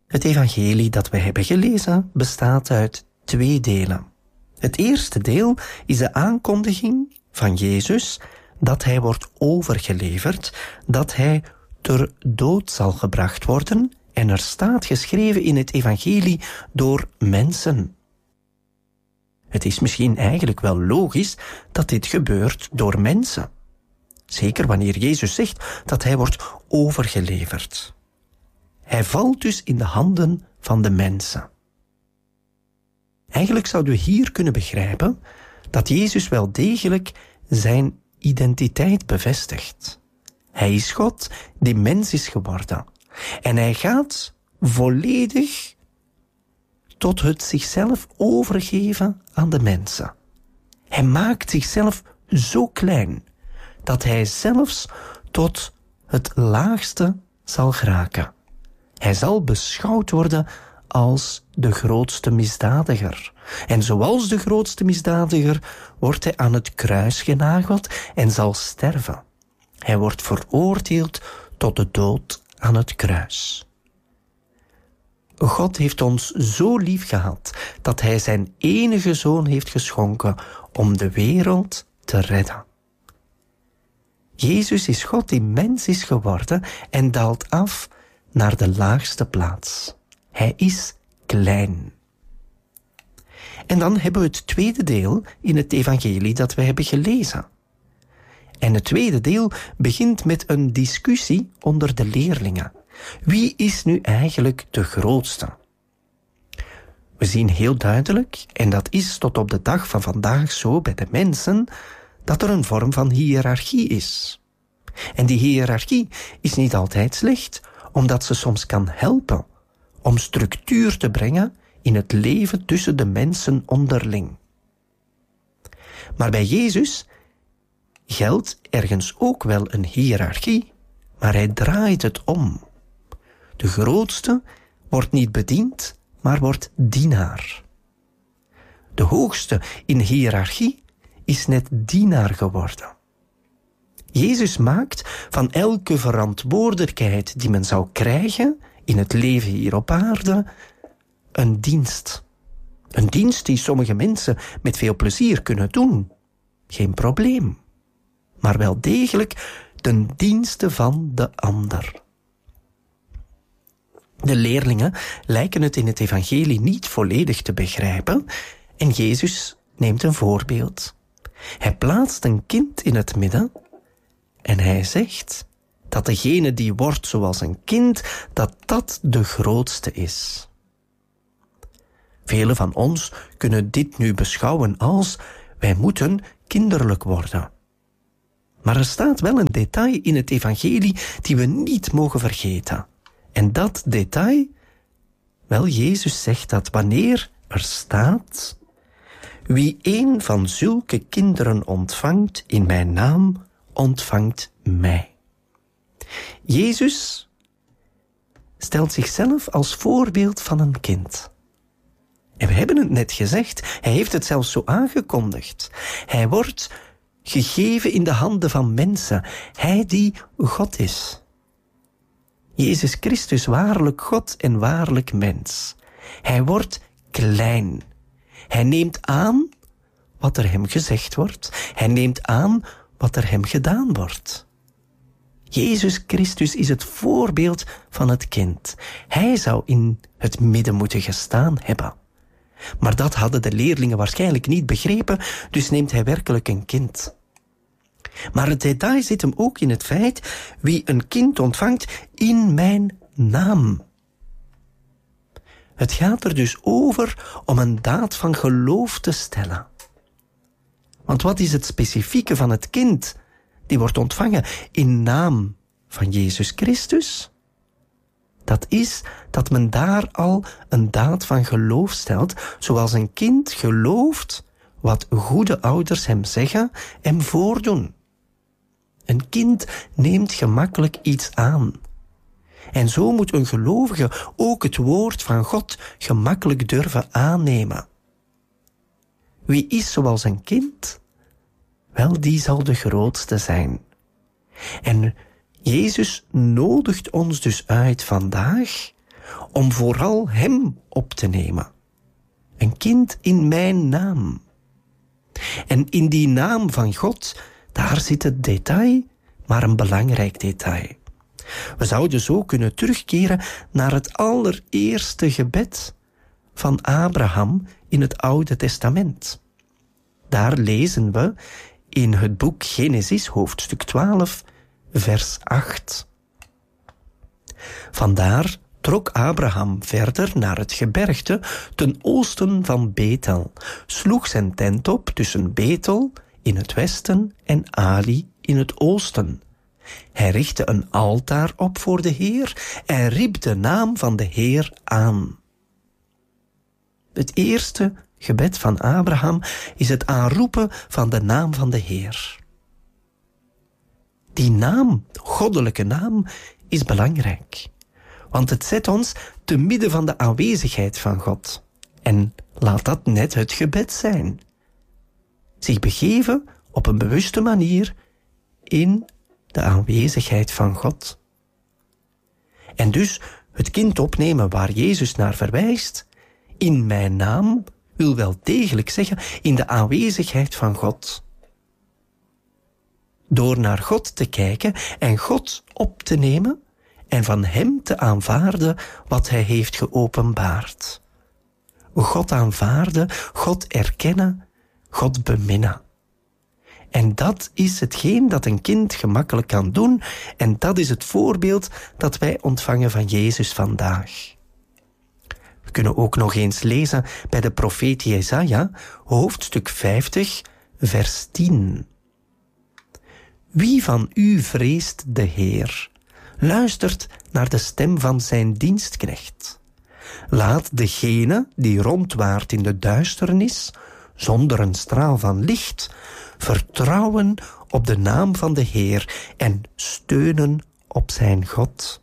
Het evangelie dat we hebben gelezen bestaat uit 2 delen. Het eerste deel is de aankondiging van Jezus dat hij wordt overgeleverd, dat hij ter dood zal gebracht worden en er staat geschreven in het evangelie door mensen. Het is misschien eigenlijk wel logisch dat dit gebeurt door mensen. Zeker wanneer Jezus zegt dat hij wordt overgeleverd. Hij valt dus in de handen van de mensen. Eigenlijk zouden we hier kunnen begrijpen dat Jezus wel degelijk zijn identiteit bevestigt. Hij is God die mens is geworden. En hij gaat volledig tot het zichzelf overgeven aan de mensen. Hij maakt zichzelf zo klein dat hij zelfs tot het laagste zal geraken. Hij zal beschouwd worden als de grootste misdadiger. En zoals de grootste misdadiger wordt hij aan het kruis genageld en zal sterven. Hij wordt veroordeeld tot de dood aan het kruis. God heeft ons zo lief gehad dat hij zijn enige zoon heeft geschonken om de wereld te redden. Jezus is God die mens is geworden en daalt af naar de laagste plaats. Hij is klein. En dan hebben we het tweede deel in het evangelie dat we hebben gelezen. En het tweede deel begint met een discussie onder de leerlingen. Wie is nu eigenlijk de grootste? We zien heel duidelijk, en dat is tot op de dag van vandaag zo bij de mensen, dat er een vorm van hiërarchie is. En die hiërarchie is niet altijd slecht, omdat ze soms kan helpen om structuur te brengen in het leven tussen de mensen onderling. Maar bij Jezus geldt ergens ook wel een hiërarchie, maar hij draait het om. De grootste wordt niet bediend, maar wordt dienaar. De hoogste in hiërarchie is net dienaar geworden. Jezus maakt van elke verantwoordelijkheid die men zou krijgen in het leven hier op aarde een dienst. Een dienst die sommige mensen met veel plezier kunnen doen. Geen probleem. Maar wel degelijk ten dienste van de ander. De leerlingen lijken het in het evangelie niet volledig te begrijpen en Jezus neemt een voorbeeld. Hij plaatst een kind in het midden en hij zegt dat degene die wordt zoals een kind, dat de grootste is. Velen van ons kunnen dit nu beschouwen als wij moeten kinderlijk worden. Maar er staat wel een detail in het evangelie die we niet mogen vergeten. En dat detail, wel, Jezus zegt dat wanneer er staat: wie een van zulke kinderen ontvangt in mijn naam, ontvangt mij. Jezus stelt zichzelf als voorbeeld van een kind. En we hebben het net gezegd, hij heeft het zelfs zo aangekondigd. Hij wordt gegeven in de handen van mensen, hij die God is. Jezus Christus, waarlijk God en waarlijk mens. Hij wordt klein. Hij neemt aan wat er hem gezegd wordt. Hij neemt aan wat er hem gedaan wordt. Jezus Christus is het voorbeeld van het kind. Hij zou in het midden moeten gestaan hebben. Maar dat hadden de leerlingen waarschijnlijk niet begrepen, dus neemt hij werkelijk een kind. Maar het detail zit hem ook in het feit: wie een kind ontvangt in mijn naam. Het gaat er dus over om een daad van geloof te stellen. Want wat is het specifieke van het kind die wordt ontvangen in naam van Jezus Christus? Dat is dat men daar al een daad van geloof stelt, zoals een kind gelooft wat goede ouders hem zeggen en voordoen. Een kind neemt gemakkelijk iets aan. En zo moet een gelovige ook het woord van God gemakkelijk durven aannemen. Wie is zoals een kind? Wel, die zal de grootste zijn. En Jezus nodigt ons dus uit vandaag om vooral hem op te nemen. Een kind in mijn naam. En in die naam van God, daar zit het detail, maar een belangrijk detail. We zouden zo kunnen terugkeren naar het allereerste gebed van Abraham in het Oude Testament. Daar lezen we in het boek Genesis, hoofdstuk 12, vers 8. Vandaar trok Abraham verder naar het gebergte ten oosten van Bethel, sloeg zijn tent op tussen Bethel in het westen en Ali in het oosten. Hij richtte een altaar op voor de Heer en riep de naam van de Heer aan. Het eerste gebed van Abraham is het aanroepen van de naam van de Heer. Die naam, goddelijke naam, is belangrijk. Want het zet ons te midden van de aanwezigheid van God. En laat dat net het gebed zijn. Zich begeven op een bewuste manier in de aanwezigheid van God. En dus het kind opnemen waar Jezus naar verwijst, in mijn naam, wil wel degelijk zeggen in de aanwezigheid van God. Door naar God te kijken en God op te nemen en van hem te aanvaarden wat hij heeft geopenbaard. God aanvaarden, God erkennen, God beminnen. En dat is hetgeen dat een kind gemakkelijk kan doen en dat is het voorbeeld dat wij ontvangen van Jezus vandaag. We kunnen ook nog eens lezen bij de profeet Jesaja, hoofdstuk 50, vers 10. Wie van u vreest de Heer, luistert naar de stem van zijn dienstknecht. Laat degene die rondwaart in de duisternis, zonder een straal van licht, vertrouwen op de naam van de Heer en steunen op zijn God.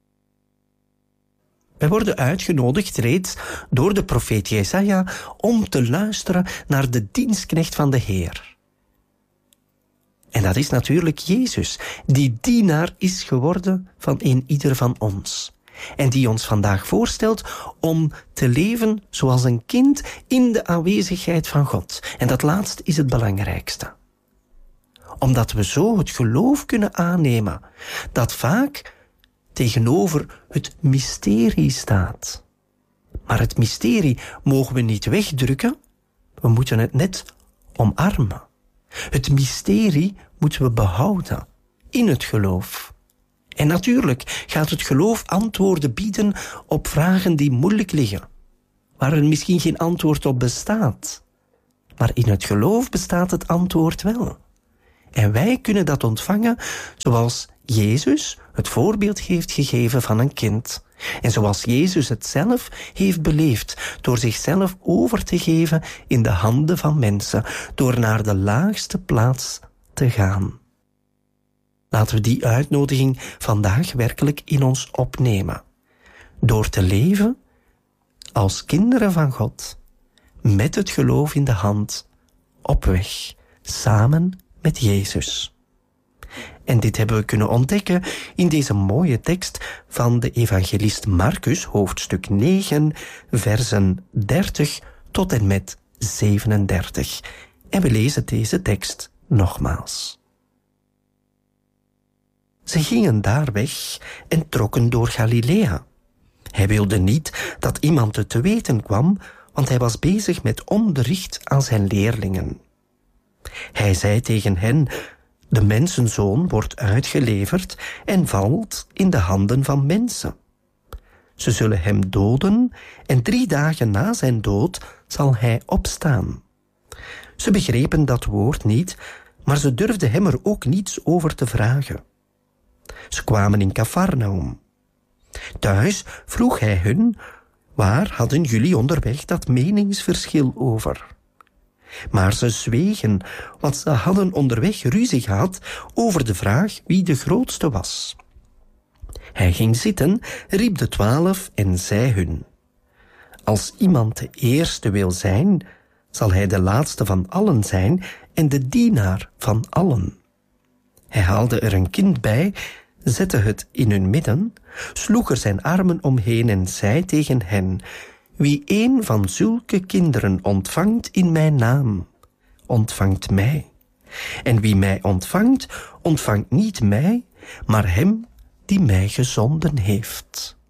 Wij worden uitgenodigd reeds door de profeet Jesaja om te luisteren naar de dienstknecht van de Heer. En dat is natuurlijk Jezus, die dienaar is geworden van een ieder van ons. En die ons vandaag voorstelt om te leven zoals een kind in de aanwezigheid van God. En dat laatste is het belangrijkste. Omdat we zo het geloof kunnen aannemen dat vaak tegenover het mysterie staat. Maar het mysterie mogen we niet wegdrukken, we moeten het net omarmen. Het mysterie moeten we behouden in het geloof. En natuurlijk gaat het geloof antwoorden bieden op vragen die moeilijk liggen, waar er misschien geen antwoord op bestaat. Maar in het geloof bestaat het antwoord wel. En wij kunnen dat ontvangen zoals Jezus het voorbeeld heeft gegeven van een kind. En zoals Jezus het zelf heeft beleefd, door zichzelf over te geven in de handen van mensen, door naar de laagste plaats te gaan. Laten we die uitnodiging vandaag werkelijk in ons opnemen. Door te leven als kinderen van God, met het geloof in de hand, op weg, samen met Jezus. En dit hebben we kunnen ontdekken in deze mooie tekst van de evangelist Marcus, hoofdstuk 9, versen 30 tot en met 37. En we lezen deze tekst nogmaals. Ze gingen daar weg en trokken door Galilea. Hij wilde niet dat iemand het te weten kwam, want hij was bezig met onderricht aan zijn leerlingen. Hij zei tegen hen: de mensenzoon wordt uitgeleverd en valt in de handen van mensen. Ze zullen hem doden en 3 dagen na zijn dood zal hij opstaan. Ze begrepen dat woord niet, maar ze durfden hem er ook niets over te vragen. Ze kwamen in Kafarnaum. Thuis vroeg hij hun: waar hadden jullie onderweg dat meningsverschil over? Maar ze zwegen, want ze hadden onderweg ruzie gehad over de vraag wie de grootste was. Hij ging zitten, riep de 12 en zei hun: als iemand de eerste wil zijn, zal hij de laatste van allen zijn en de dienaar van allen. Hij haalde er een kind bij, zette het in hun midden, sloeg er zijn armen omheen en zei tegen hen: wie een van zulke kinderen ontvangt in mijn naam, ontvangt mij. En wie mij ontvangt, ontvangt niet mij, maar hem die mij gezonden heeft.